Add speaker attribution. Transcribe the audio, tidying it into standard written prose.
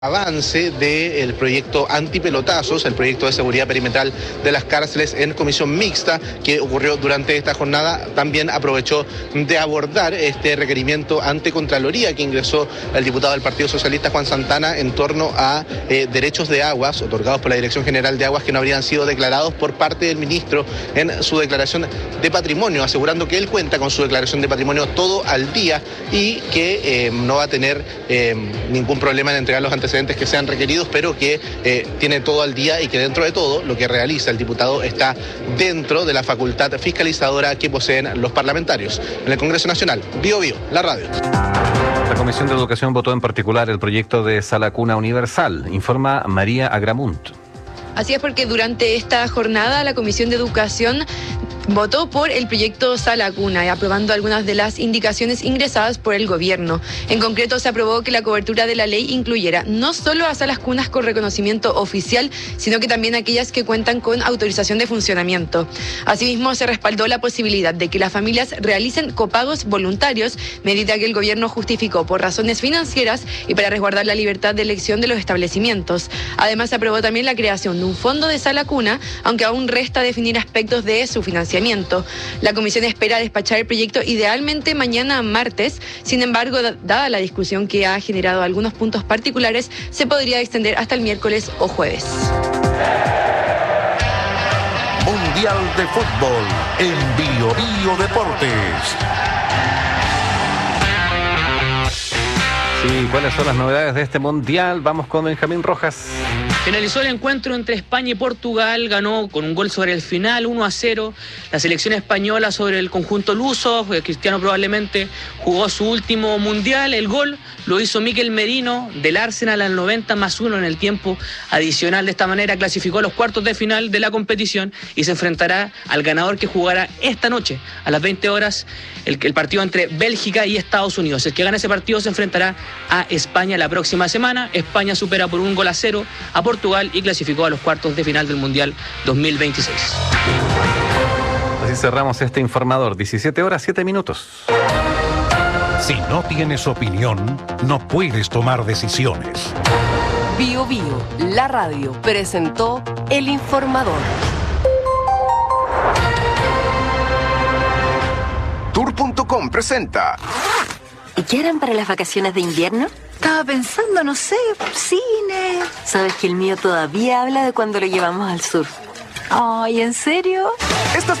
Speaker 1: Avance del proyecto antipelotazos, el proyecto de seguridad perimetral de las cárceles en comisión mixta que ocurrió durante esta jornada. También aprovechó de abordar este requerimiento ante Contraloría que ingresó el diputado del Partido Socialista Juan Santana en torno a derechos de aguas otorgados por la Dirección General de Aguas que no habrían sido declarados por parte del ministro en su declaración de patrimonio, asegurando que él cuenta con su declaración de patrimonio todo al día y que no va a tener ningún problema en entregar los antecedentes que sean requeridos, pero que tiene todo al día y que dentro de todo lo que realiza el diputado está dentro de la facultad fiscalizadora que poseen los parlamentarios. En el Congreso Nacional, Bío Bío, la radio.
Speaker 2: La Comisión de Educación votó en particular el proyecto de Sala Cuna Universal, informa María Agramunt.
Speaker 3: Así es, porque durante esta jornada la Comisión de Educación votó por el proyecto Sala Cuna, aprobando algunas de las indicaciones ingresadas por el gobierno. En concreto, se aprobó que la cobertura de la ley incluyera no solo a salas cunas con reconocimiento oficial, sino que también aquellas que cuentan con autorización de funcionamiento. Asimismo, se respaldó la posibilidad de que las familias realicen copagos voluntarios, medida que el gobierno justificó por razones financieras y para resguardar la libertad de elección de los establecimientos. Además, se aprobó también la creación de un fondo de sala cuna, aunque aún resta definir aspectos de su financiamiento. La comisión espera despachar el proyecto idealmente mañana martes. Sin embargo, dada la discusión que ha generado algunos puntos particulares, se podría extender hasta el miércoles o jueves.
Speaker 4: Mundial de Fútbol en Bío Bío Deportes.
Speaker 2: Sí, ¿cuáles son las novedades de este mundial? Vamos con Benjamín Rojas.
Speaker 5: Finalizó el encuentro entre España y Portugal, ganó con un gol sobre el final, 1-0. La selección española sobre el conjunto luso, Cristiano probablemente jugó su último mundial. El gol lo hizo Mikel Merino del Arsenal al 90+1 en el tiempo adicional. De esta manera clasificó a los cuartos de final de la competición y se enfrentará al ganador que jugará esta noche a las 20 horas el partido entre Bélgica y Estados Unidos. El que gane ese partido se enfrentará a España la próxima semana. España supera por 1-0 a Portugal y clasificó a los cuartos de final del Mundial 2026.
Speaker 2: Así cerramos este informador. 17:07.
Speaker 4: Si no tienes opinión, no puedes tomar decisiones.
Speaker 6: Bío Bío, la radio, presentó El Informador.
Speaker 7: Tour.com presenta.
Speaker 8: ¿Y qué harán para las vacaciones de invierno?
Speaker 9: Estaba pensando, no sé, cine.
Speaker 8: Sabes que el mío todavía habla de cuando lo llevamos al sur.
Speaker 9: Ay, ¿en serio?
Speaker 7: Esta